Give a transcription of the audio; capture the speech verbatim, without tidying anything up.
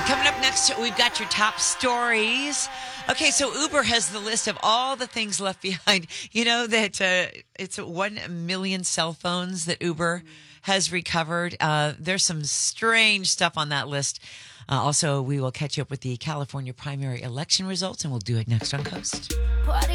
Coming up next, we've got your top stories. Okay, so Uber has the list of all the things left behind. You know that uh, it's one million cell phones that Uber has recovered. Uh, there's some strange stuff on that list. Uh, also, we will catch you up with the California primary election results, and we'll do it next on Coast. Party